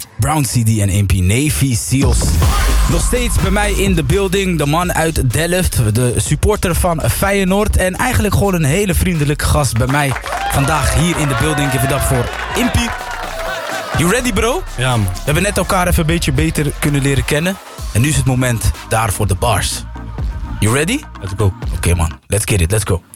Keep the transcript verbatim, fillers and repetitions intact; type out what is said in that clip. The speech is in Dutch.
Brown C D en Impy Navy Seals. Nog steeds bij mij in de building, de man uit Delft, de supporter van Feyenoord en eigenlijk gewoon een hele vriendelijke gast bij mij vandaag hier in de building. Give it up voor Impy. You ready, bro? Ja, man. We hebben net elkaar even een beetje beter kunnen leren kennen en nu is het moment daar voor de bars. You ready? Let's go. Oké, okay, man, let's get it, let's go.